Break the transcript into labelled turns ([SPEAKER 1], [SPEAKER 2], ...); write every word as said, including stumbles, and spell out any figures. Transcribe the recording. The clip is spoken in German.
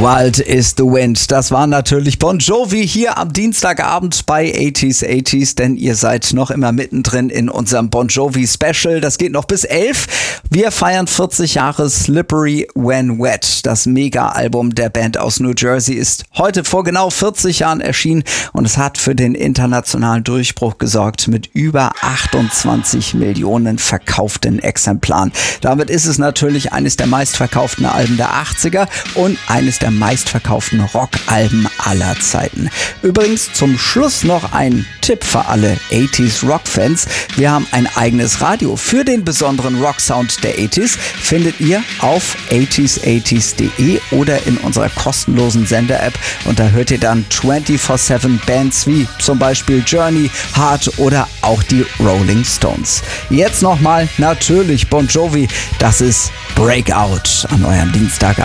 [SPEAKER 1] Wild is the Wind. Das war natürlich Bon Jovi hier am Dienstagabend bei achtziger achtziger, denn ihr seid noch immer mittendrin in unserem Bon Jovi Special. Das geht noch bis elf. Wir feiern vierzig Jahre Slippery When Wet. Das Mega-Album der Band aus New Jersey ist heute vor genau vierzig Jahren erschienen und es hat für den internationalen Durchbruch gesorgt mit über achtundzwanzig Millionen verkauften Exemplaren. Damit ist es natürlich eines der meistverkauften Alben der achtziger und eines der meistverkauften Rockalben aller Zeiten. Übrigens zum Schluss noch ein Tipp für alle achtziger Rock-Fans. Wir haben ein eigenes Radio für den besonderen Rock-Sound der achtziger. Findet ihr auf achtziger achtziger punkt de oder in unserer kostenlosen Sender-App. Und da hört ihr dann vierundzwanzig sieben Bands wie zum Beispiel Journey, Heart oder auch die Rolling Stones. Jetzt nochmal natürlich Bon Jovi. Das ist Breakout an eurem Dienstag.